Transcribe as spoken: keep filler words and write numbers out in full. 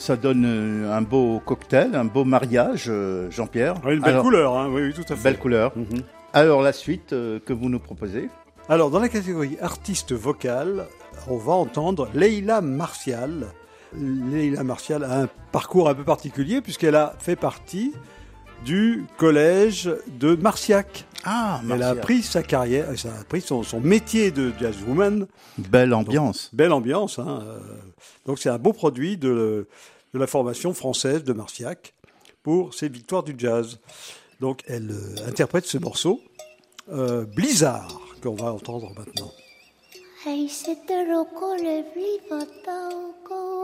Ça donne un beau cocktail, un beau mariage, Jean-Pierre. Oui, une belle Alors, couleur, hein, oui, oui, tout à fait. Belle couleur. Mm-hmm. Alors, la suite euh, que vous nous proposez? Alors, dans la catégorie artiste vocal, on va entendre Leila Martial. Leila Martial a un parcours un peu particulier puisqu'elle a fait partie du collège de Marciac. Ah, Marciac. Elle a pris sa carrière, elle a pris son, son métier de jazzwoman. Belle ambiance. Donc, belle ambiance. Hein. Donc c'est un beau produit de, de la formation française de Marciac pour ses victoires du jazz. Donc elle euh, interprète ce morceau, euh, Blizzard, qu'on va entendre maintenant. Hey,